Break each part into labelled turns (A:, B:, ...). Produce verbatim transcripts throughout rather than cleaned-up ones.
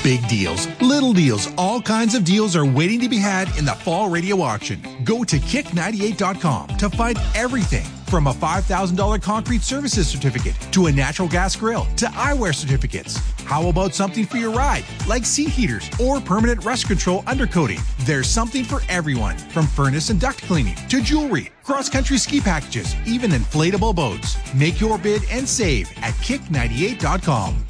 A: Big deals, little deals, all kinds of deals are waiting to be had in the fall radio auction. Go to kick ninety-eight dot com to find everything from a five thousand dollars concrete services certificate to a natural gas grill to eyewear certificates. How about something for your ride, like seat heaters or permanent rust control undercoating? There's something for everyone, from furnace and duct cleaning to jewelry, cross-country ski packages, even inflatable boats. Make your bid and save at kick ninety-eight dot com.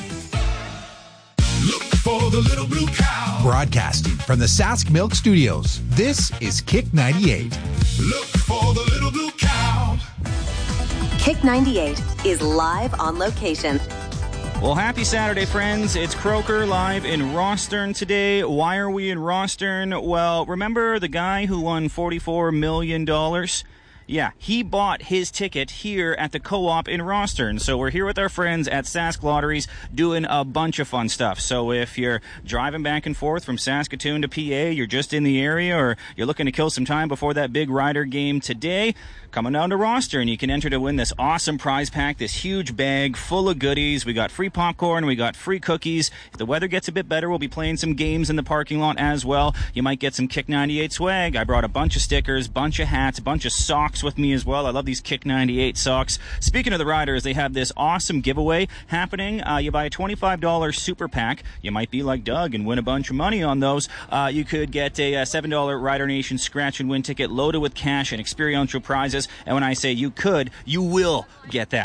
B: Look for the little blue cow.
A: Broadcasting from the Sask Milk Studios, this is Kick ninety-eight.
B: Look for the little blue cow.
C: Kick ninety-eight is live on location.
D: Well, happy Saturday, friends. It's Croker live in Rostern today. Why are we in Rostern? Well, remember the guy who won forty-four million dollars? Yeah, he bought his ticket here at the Co-op in Rostern. So we're here with our friends at Sask Lotteries doing a bunch of fun stuff. So if you're driving back and forth from Saskatoon to P A, you're just in the area, or you're looking to kill some time before that big Rider game today, coming down to Rostern, you can enter to win this awesome prize pack, this huge bag full of goodies. We got free popcorn, we got free cookies. If the weather gets a bit better, we'll be playing some games in the parking lot as well. You might get some Kick ninety-eight swag. I brought a bunch of stickers, bunch of hats, a bunch of socks with me as well. I love these Kick ninety-eight socks. Speaking of the Riders, they have this awesome giveaway happening. Uh, you buy a twenty-five dollars super pack. You might be like Doug and win a bunch of money on those. Uh, you could get a, a seven dollars Rider Nation scratch and win ticket loaded with cash and experiential prizes. And when I say you could, you will get that.